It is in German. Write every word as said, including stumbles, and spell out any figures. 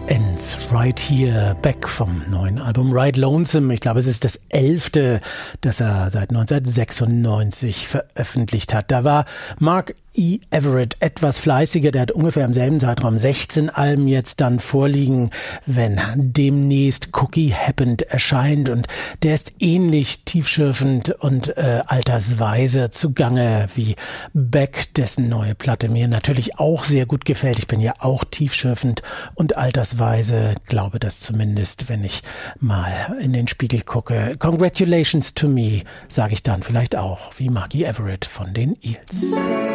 Ends Right Here, Beck vom neuen Album Ride Lonesome. Ich glaube, es ist das elfte, das er seit neunzehnhundertsechsundneunzig veröffentlicht hat. Da war Mark E. Everett etwas fleißiger. Der hat ungefähr im selben Zeitraum sechzehn Alben jetzt dann vorliegen, wenn demnächst Cookie Happened erscheint. Und der ist ähnlich tiefschürfend und äh, altersweise zugange wie Beck, dessen neue Platte mir natürlich auch sehr gut gefällt. Ich bin ja auch tiefschürfend und altersweise, glaube das zumindest, wenn ich mal in den Spiegel gucke. Congratulations to me, sage ich dann vielleicht auch, wie Mark E. Everett von den Eels.